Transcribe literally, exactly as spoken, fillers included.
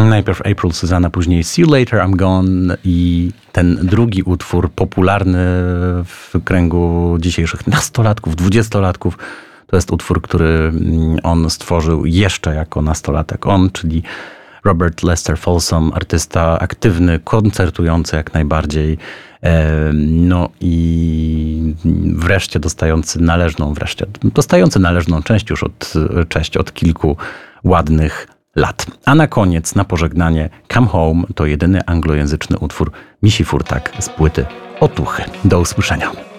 Najpierw April Susanna, później See You Later, I'm Gone i ten drugi utwór popularny w kręgu dzisiejszych nastolatków, dwudziestolatków, to jest utwór, który on stworzył jeszcze jako nastolatek. On, czyli Robert Lester Folsom, artysta aktywny, koncertujący jak najbardziej, no i wreszcie dostający należną, wreszcie dostający należną część już od, cześć od kilku ładnych lat. A na koniec, na pożegnanie, Come Home to jedyny anglojęzyczny utwór Misi Furtak z płyty Otuchy. Do usłyszenia.